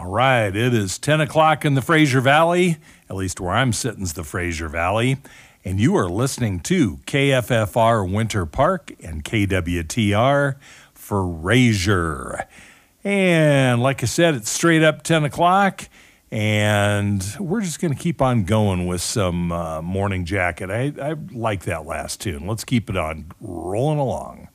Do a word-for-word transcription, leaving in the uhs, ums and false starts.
All right, it is ten o'clock in the Fraser Valley, at least where I'm sitting's the Fraser Valley, and you are listening to K F F R Winter Park and K W T R Fraser. And like I said, it's straight up ten o'clock, and we're just going to keep on going with some uh, Morning Jacket. I, I like that last tune. Let's keep it on rolling along.